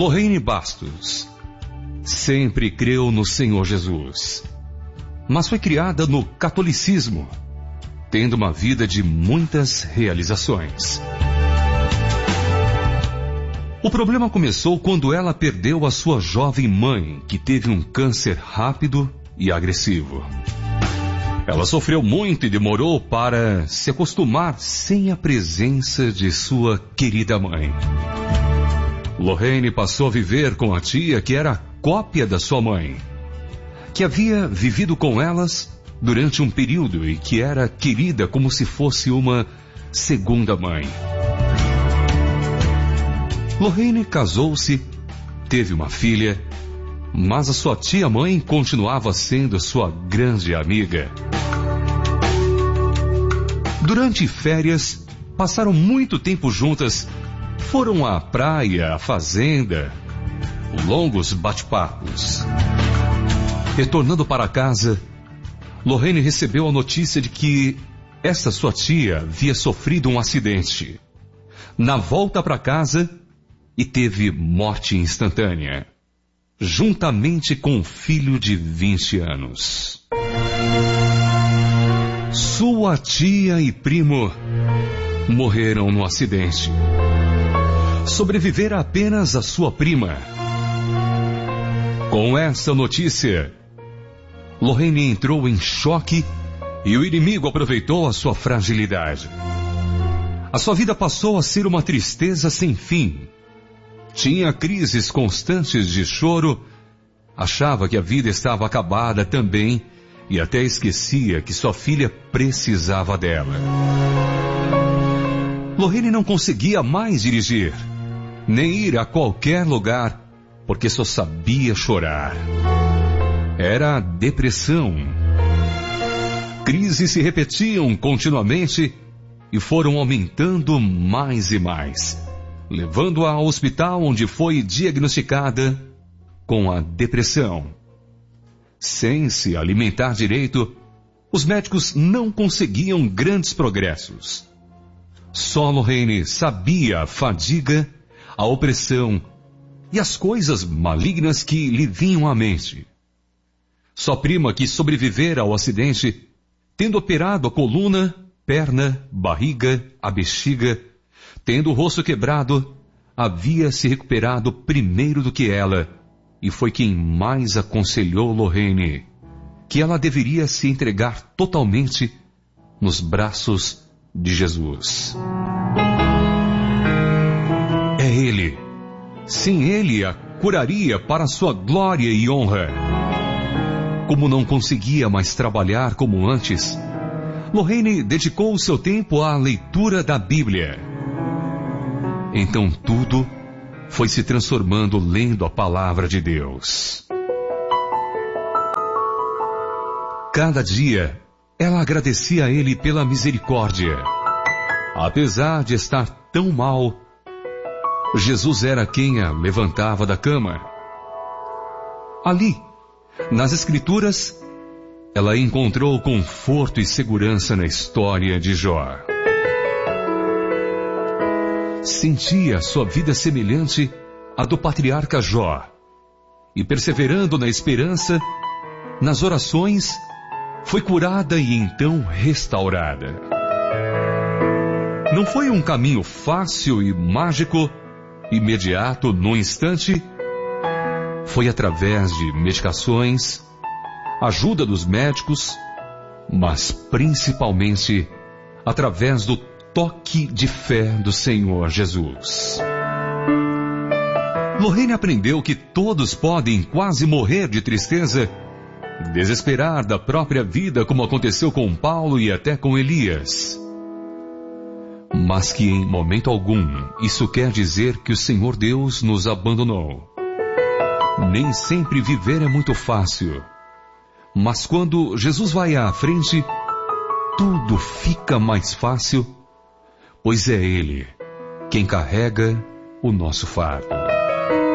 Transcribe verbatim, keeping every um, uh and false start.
Lorraine Bastos sempre creu no Senhor Jesus, mas foi criada no catolicismo, tendo uma vida de muitas realizações. O problema começou quando ela perdeu a sua jovem mãe, que teve um câncer rápido e agressivo. Ela sofreu muito e demorou para se acostumar sem a presença de sua querida mãe. Lorraine passou a viver com a tia que era a cópia da sua mãe, que havia vivido com elas durante um período e que era querida como se fosse uma segunda mãe. Lorraine casou-se, teve uma filha, mas a sua tia-mãe continuava sendo sua grande amiga. Durante férias, passaram muito tempo juntas. Foram à praia, à fazenda, longos bate-papos. Retornando para casa, Lorraine recebeu a notícia de que essa sua tia havia sofrido um acidente na volta para casa e teve morte instantânea, juntamente com um filho de vinte anos. Sua tia e primo morreram no acidente. Sobrevivera apenas a sua prima. Com essa notícia, Lorraine entrou em choque e o inimigo aproveitou a sua fragilidade. A sua vida passou a ser uma tristeza sem fim. Tinha crises constantes de choro, achava que a vida estava acabada também e até esquecia que sua filha precisava dela. Lorraine não conseguia mais dirigir, nem ir a qualquer lugar, porque só sabia chorar. Era a depressão. Crises se repetiam continuamente e foram aumentando mais e mais, levando-a ao hospital, onde foi diagnosticada com a depressão. Sem se alimentar direito, os médicos não conseguiam grandes progressos. Só Lorraine sabia a fadiga, a opressão e as coisas malignas que lhe vinham à mente. Sua prima, que sobrevivera ao acidente, tendo operado a coluna, perna, barriga, a bexiga, tendo o rosto quebrado, havia se recuperado primeiro do que ela, e foi quem mais aconselhou Lorraine que ela deveria se entregar totalmente nos braços de Jesus. É Ele. Sim, Ele a curaria para sua glória e honra. Como não conseguia mais trabalhar como antes, Lorraine dedicou o seu tempo à leitura da Bíblia. Então tudo foi se transformando lendo a palavra de Deus. Cada dia, ela agradecia a Ele pela misericórdia. Apesar de estar tão mal, Jesus era quem a levantava da cama. Ali, nas Escrituras, ela encontrou conforto e segurança na história de Jó. Sentia sua vida semelhante à do patriarca Jó, e perseverando na esperança, nas orações, foi curada e então restaurada. Não foi um caminho fácil e mágico, imediato, no instante. Foi através de medicações, ajuda dos médicos, mas principalmente através do toque de fé do Senhor Jesus. Lorraine aprendeu que todos podem quase morrer de tristeza, desesperar da própria vida, como aconteceu com Paulo e até com Elias. Mas que em momento algum isso quer dizer que o Senhor Deus nos abandonou. Nem sempre viver é muito fácil, mas quando Jesus vai à frente, tudo fica mais fácil, pois é Ele quem carrega o nosso fardo.